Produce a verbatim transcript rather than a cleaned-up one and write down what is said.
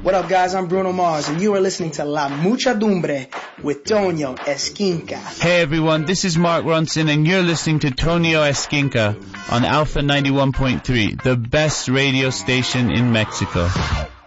What up, guys? I'm Bruno Mars, and you are listening to La Muchadumbre with Tonio Esquinca. Hey, everyone. This is Mark Ronson, and you're listening to Tonio Esquinca on Alpha ninety-one point three, the best radio station in Mexico.